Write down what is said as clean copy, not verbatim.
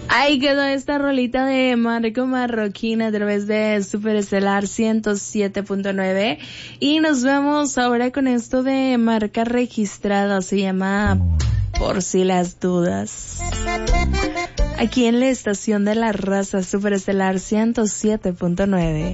Ahí quedó esta rolita de Marco Marroquín a través de Superestelar 107.9 y nos vemos ahora con esto de marca registrada, se llama Por si las dudas. Aquí en la estación de la raza Superestelar 107.9.